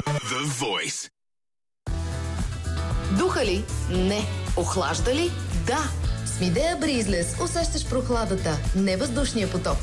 The Voice. Духа ли? Не. Охлажда ли? Да. С Midea Breezeless усещаш прохладата, не въздушния поток.